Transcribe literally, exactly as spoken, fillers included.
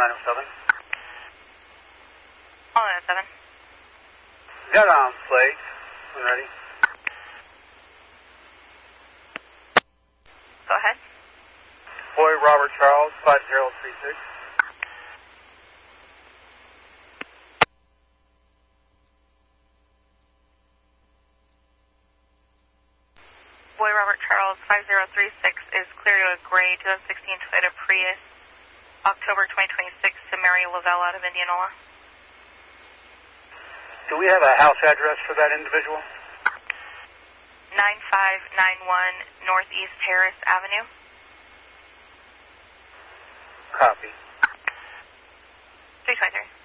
nine oh seven. All nine oh seven. Got on plate. I'm ready. Go ahead. Boy Robert Charles, five zero three six. Boy Robert Charles, five zero three six is clear to a gray twenty sixteen Toyota Prius, October twenty twenty-six to Mary Lavelle out of Indianola. Do we have a house address for that individual? nine five nine one Northeast Harris Avenue. Copy. three twenty-three.